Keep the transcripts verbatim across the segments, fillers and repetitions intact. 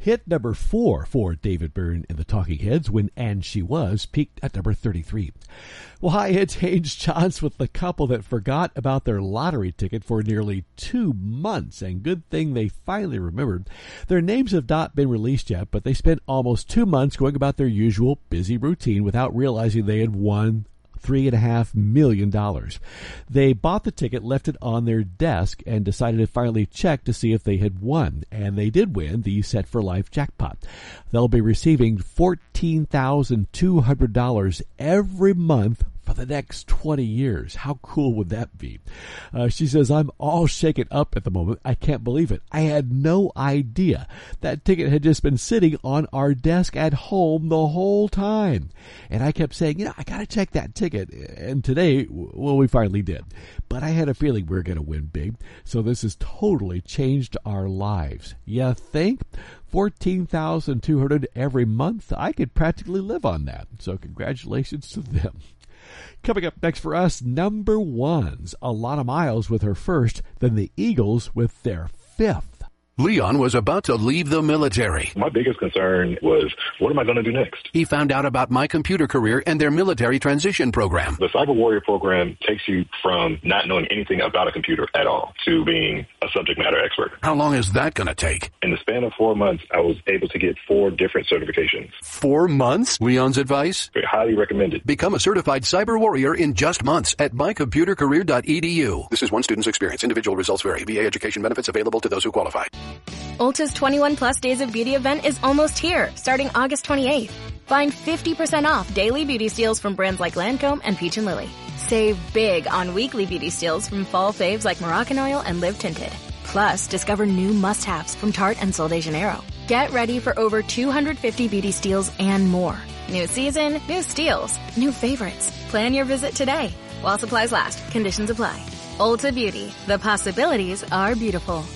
Hit number four for David Byrne and the Talking Heads when And She Was peaked at number thirty-three. Well, hi, it's Haynes Johns with the couple that forgot about their lottery ticket for nearly two months. And good thing they finally remembered. Their names have not been released yet, but they spent almost two months going about their usual busy routine without realizing they had won three and a half million dollars. They bought the ticket, left it on their desk, and decided to finally check to see if they had won. And they did win the Set for Life jackpot. They'll be receiving fourteen thousand two hundred dollars every month for the next twenty years. How cool would that be? Uh, she says, I'm all shaken up at the moment. I can't believe it. I had no idea. That ticket had just been sitting on our desk at home the whole time. And I kept saying, you know, I got to check that ticket. And today, well, we finally did. But I had a feeling we were going to win big. So this has totally changed our lives. You think? fourteen thousand two hundred dollars every month? I could practically live on that. So congratulations to them. Coming up next for us, number ones. Alana Miles with her first, then the Eagles with their fifth. Leon was about to leave the military. My biggest concern was, what am I going to do next? He found out about My Computer Career and their military transition program. The Cyber Warrior program takes you from not knowing anything about a computer at all to being a subject matter expert. How long is that going to take? In the span of four months, I was able to get four different certifications. Four months? Leon's advice? Highly recommended. Become a certified cyber warrior in just months at my computer career dot e d u. This is one student's experience. Individual results vary. V A education benefits available to those who qualify. Ulta's twenty-one plus Days of Beauty event is almost here, starting August twenty-eighth. Find fifty percent off daily beauty steals from brands like Lancome and Peach and Lily. Save big on weekly beauty steals from fall faves like Moroccan Oil and Live Tinted. Plus, discover new must-haves from Tarte and Sol de Janeiro. Get ready for over two hundred fifty beauty steals and more. New season, new steals, new favorites. Plan your visit today. While supplies last, conditions apply. Ulta Beauty. The possibilities are beautiful.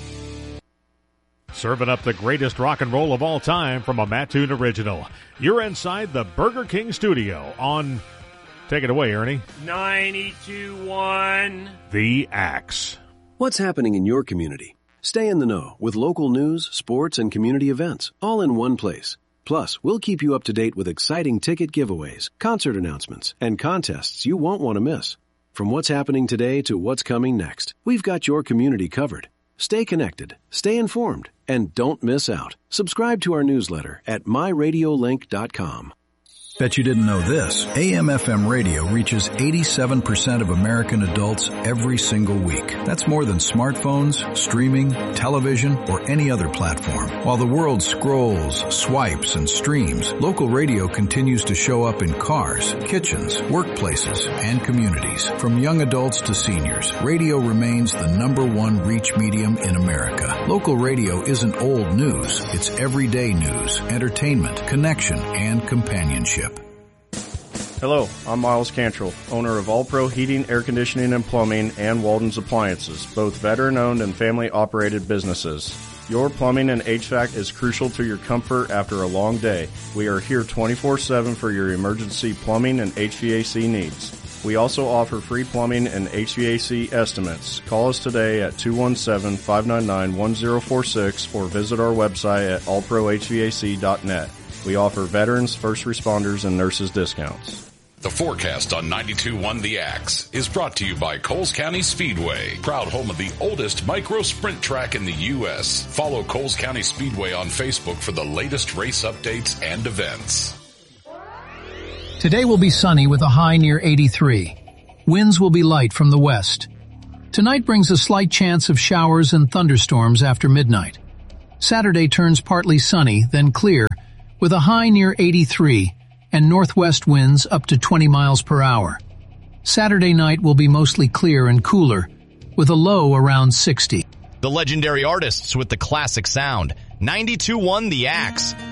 Serving up the greatest rock and roll of all time from a Mattoon original. You're inside the Burger King studio on, take it away, Ernie. ninety-two point one The Axe. What's happening in your community? Stay in the know with local news, sports, and community events, all in one place. Plus, we'll keep you up to date with exciting ticket giveaways, concert announcements, and contests you won't want to miss. From what's happening today to what's coming next, we've got your community covered. Stay connected, stay informed, and don't miss out. Subscribe to our newsletter at my radio link dot com. Bet you didn't know this. A M F M radio reaches eighty-seven percent of American adults every single week. That's more than smartphones, streaming, television, or any other platform. While the world scrolls, swipes, and streams, local radio continues to show up in cars, kitchens, workplaces, and communities. From young adults to seniors, radio remains the number one reach medium in America. Local radio isn't old news. It's everyday news, entertainment, connection, and companionship. Hello, I'm Miles Cantrell, owner of All Pro Heating, Air Conditioning, and Plumbing and Walden's Appliances, both veteran-owned and family-operated businesses. Your plumbing and H V A C is crucial to your comfort after a long day. We are here twenty-four seven for your emergency plumbing and H V A C needs. We also offer free plumbing and H V A C estimates. Call us today at two one seven, five nine nine, one zero four six or visit our website at all pro h v a c dot net. We offer veterans, first responders, and nurses discounts. The forecast on ninety-two point one The Axe is brought to you by Coles County Speedway, proud home of the oldest micro sprint track in the U S Follow Coles County Speedway on Facebook for the latest race updates and events. Today will be sunny with a high near eighty-three. Winds will be light from the west. Tonight brings a slight chance of showers and thunderstorms after midnight. Saturday turns partly sunny, then clear, with a high near eighty-three and northwest winds up to twenty miles per hour. Saturday night will be mostly clear and cooler, with a low around sixty. The legendary artists with the classic sound. ninety-two point one The Axe.